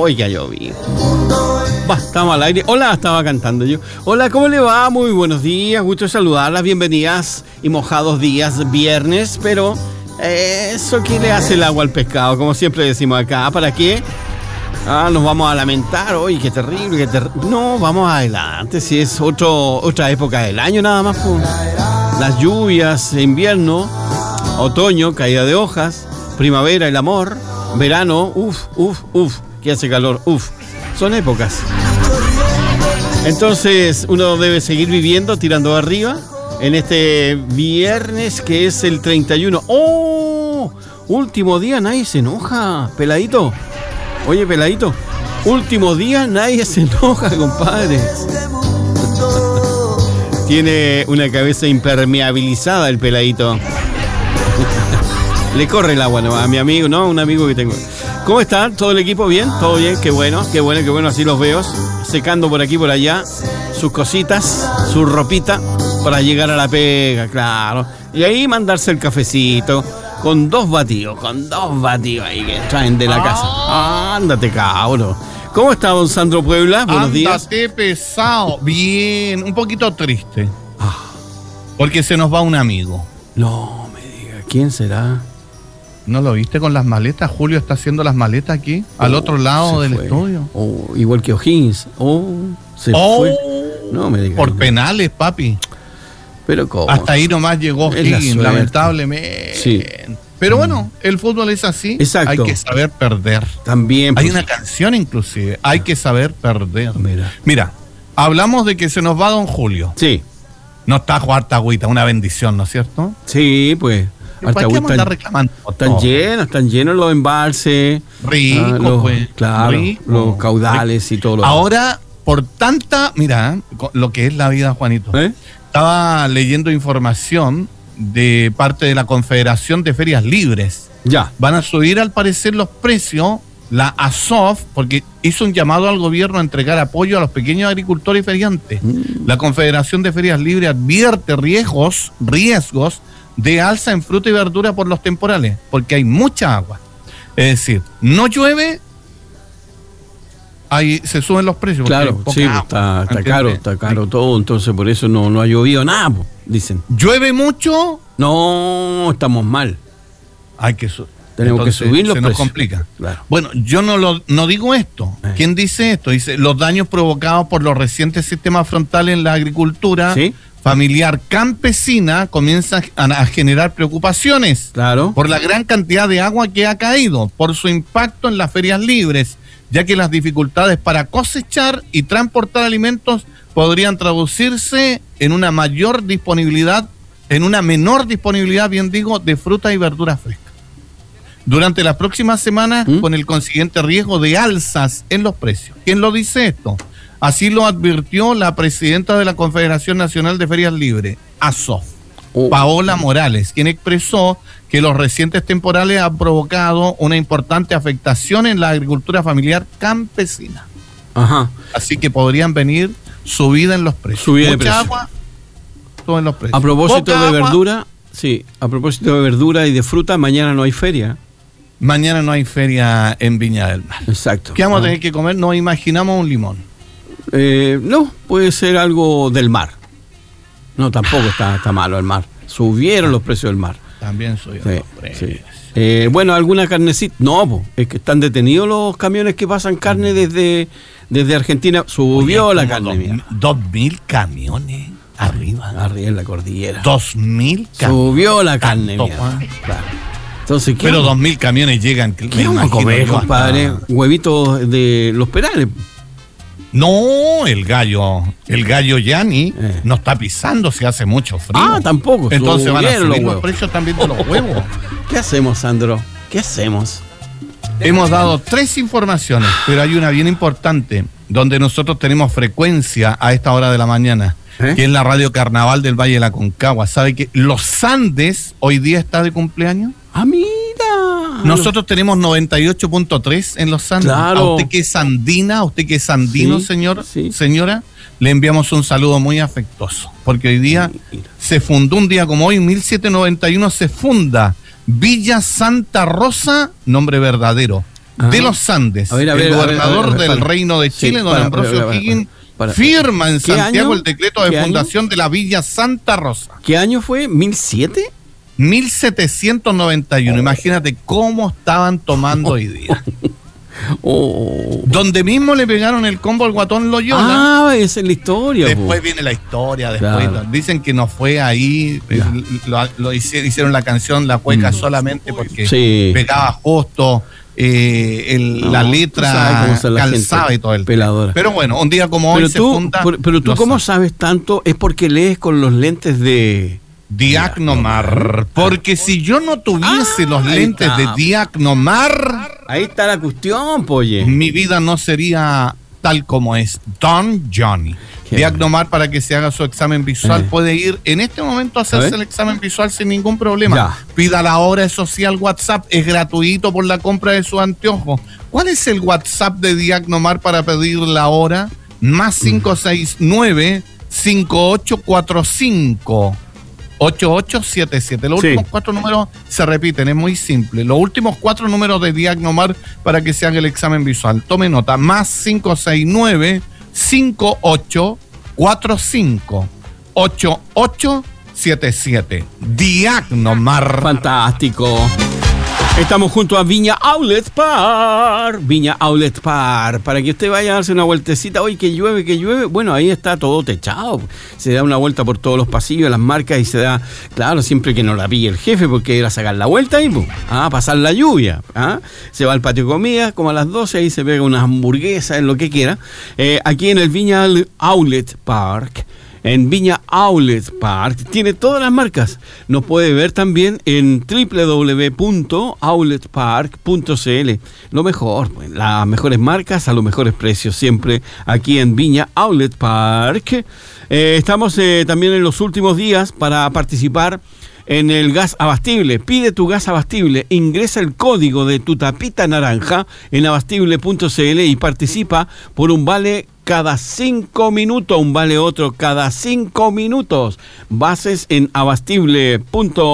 Hoy que ha llovido. Estamos al aire. Hola, estaba cantando yo. Hola, ¿cómo le va? Muy buenos días, gusto saludarlas, bienvenidas y mojados días viernes, pero eso que le hace el agua al pescado, como siempre decimos acá. ¿Para qué? Nos vamos a lamentar. Uy, qué terrible, No, vamos adelante, si es otra época del año nada más. Pues. Las lluvias, invierno, otoño, caída de hojas, primavera, el amor, verano, que hace calor, son épocas. Entonces uno debe seguir viviendo, tirando arriba, en este viernes que es el 31. ¡Oh! Último día, nadie se enoja, peladito. Oye, peladito, último día, nadie se enoja, compadre. Tiene una cabeza impermeabilizada el peladito. Le corre el agua, ¿no? A mi amigo, ¿no? Un amigo que tengo. ¿Cómo está? ¿Todo el equipo bien? ¿Todo bien? Qué bueno, así los veo. Secando por aquí, por allá, sus cositas, su ropita, para llegar a la pega, claro. Y ahí mandarse el cafecito, con dos batidos ahí que traen de la casa. Ándate, cabro. ¿Cómo está, don Sandro Puebla? Buenos días. Ándate pesado. Bien, un poquito triste. Porque se nos va un amigo. No me diga, ¿quién será? ¿No lo viste con las maletas? Julio está haciendo las maletas aquí, al otro lado del estudio. Igual que O'Higgins. Se fue. No me digas. Por penales, papi. Pero ¿cómo? Hasta ahí nomás llegó O'Higgins, lamentablemente. Sí. Pero bueno, el fútbol es así. Exacto. Hay que saber perder. También. Hay una canción inclusive. Hay que saber perder. Mira, hablamos de que se nos va don Julio. Sí. No está harta agüita, una bendición, ¿no es cierto? Sí, pues. ¿Para qué vamos a andar reclamando? Están llenos los embalses. Rico, pues. Claro, rico, los caudales y todo lo Ahora, por tanta, mira, lo que es la vida, Juanito. Estaba leyendo información de parte de la Confederación de Ferias Libres. Ya. Van a subir al parecer los precios, la ASOF, porque hizo un llamado al gobierno a entregar apoyo a los pequeños agricultores y feriantes. La Confederación de Ferias Libres advierte riesgos de alza en fruta y verdura por los temporales, porque hay mucha agua. Es decir, no llueve, ahí se suben los precios. Claro, sí, está caro todo, entonces por eso no ha llovido nada, dicen. ¿Llueve mucho? No, estamos mal. Tenemos que subir los precios. Se nos complica. Claro. Bueno, yo no digo esto. ¿Quién dice esto? Dice, los daños provocados por los recientes sistemas frontales en la agricultura familiar campesina comienzan a generar preocupaciones. Claro. Por la gran cantidad de agua que ha caído, por su impacto en las ferias libres, ya que las dificultades para cosechar y transportar alimentos podrían traducirse en una menor disponibilidad, de frutas y verduras frescas. Durante las próximas semanas, con el consiguiente riesgo de alzas en los precios. ¿Quién lo dice esto? Así lo advirtió la presidenta de la Confederación Nacional de Ferias Libres, ASOF, Paola Morales, quien expresó que los recientes temporales han provocado una importante afectación en la agricultura familiar campesina. Ajá. Así que podrían venir subida en los precios. Mucha agua, todo en los precios. A propósito de verdura, a propósito de verdura y de fruta, mañana no hay feria. Mañana no hay feria en Viña del Mar. Exacto. ¿Qué vamos a tener que comer? Nos imaginamos un limón. No, puede ser algo del mar. No, tampoco está malo el mar. Subieron los precios del mar. También subieron los precios. Bueno, alguna carnecita. No, es que están detenidos los camiones que pasan carne desde Argentina. Subió la carne. 2.000 camiones arriba en la cordillera. 2.000 camiones. Subió la carne. Claro. Entonces, pero 2.000 camiones llegan. ¿Qué vamos a comer, compadre? Huevitos de los Perales. No, el gallo Yanni no está pisando si hace mucho frío. Tampoco. Entonces van a subir los precios también de los huevos. ¿Qué hacemos, Sandro? ¿Qué hacemos? Hemos dado 3 informaciones, pero hay una bien importante, donde nosotros tenemos frecuencia a esta hora de la mañana, que es la Radio Carnaval del Valle de la Concagua. ¿Sabe que Los Andes hoy día está de cumpleaños? Mira. Nosotros tenemos 98.3 en Los Andes. Claro. A usted que es andina, a usted que es andino, señora, le enviamos un saludo muy afectuoso. Porque hoy día se fundó, un día como hoy, 1791, se funda Villa Santa Rosa, nombre verdadero, de los Andes. El gobernador del Reino de Chile, don Ambrosio O'Higgins, firma en Santiago el decreto de fundación de la Villa Santa Rosa. ¿Qué año fue? ¿1007? 1791. Imagínate cómo estaban tomando hoy día. Donde mismo le pegaron el combo al Guatón Loyola. Esa es la historia. Después viene la historia. Dicen que no fue ahí. Hicieron la canción La Cueca solamente porque pegaba justo la letra, calzaba y todo el peladora. Pero bueno, un día como hoy se junta. Pero tú, ¿cómo sabes tanto? ¿Es porque lees con los lentes de Diagnomar? Porque si yo no tuviese los lentes de Diagnomar, ahí está la cuestión, polle. Mi vida no sería tal como es. Don Johnny. Diagnomar, para que se haga su examen visual, puede ir en este momento a hacerse el examen visual sin ningún problema. Pida la hora, eso sí, al WhatsApp. Es gratuito por la compra de su anteojo. ¿Cuál es el WhatsApp de Diagnomar para pedir la hora? Más 569-5845 8877. Los últimos 4 números se repiten, es muy simple. Los últimos 4 números de Diagnomar para que se haga el examen visual. Tome nota, más 569-5845 8877. Diagnomar. Fantástico. Estamos junto a Viña Outlet Park. Viña Outlet Park. Para que usted vaya a darse una vueltecita. Hoy que llueve. Bueno, ahí está todo techado. Se da una vuelta por todos los pasillos, las marcas, y se da, claro, siempre que no la pille el jefe, porque era sacar la vuelta y pasar la lluvia. Se va al patio de comida, como a las 12, ahí se pega unas hamburguesas, en lo que quiera. Aquí en el Viña Outlet Park. En Viña Outlet Park tiene todas las marcas. Nos puede ver también en www.outletpark.cl. Lo mejor, las mejores marcas a los mejores precios, siempre aquí en Viña Outlet Park. Estamos también en los últimos días para participar en el gas abastible. Pide tu gas abastible, ingresa el código de tu tapita naranja en abastible.cl y participa por un vale cada 5 minutos, un vale otro cada 5 minutos. Bases en abastible.cl.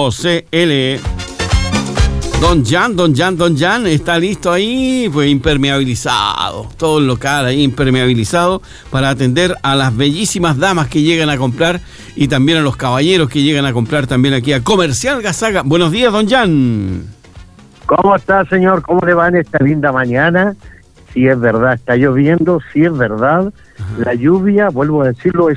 Don Jan está listo ahí, pues impermeabilizado, todo el local ahí impermeabilizado para atender a las bellísimas damas que llegan a comprar y también a los caballeros que llegan a comprar también aquí a Comercial Gasaga. Buenos días, don Jan. ¿Cómo está, señor? ¿Cómo le va en esta linda mañana? Si es verdad, está lloviendo, si es verdad. La lluvia, vuelvo a decirlo, es